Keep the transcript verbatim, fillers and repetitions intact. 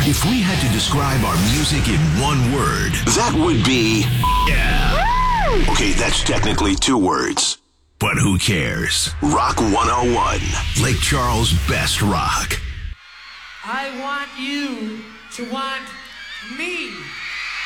If we had to describe our music in one word, that would be yeah. Okay, that's technically two words. But who cares? Rock one oh one, Lake Charles' best rock. I want you to want me.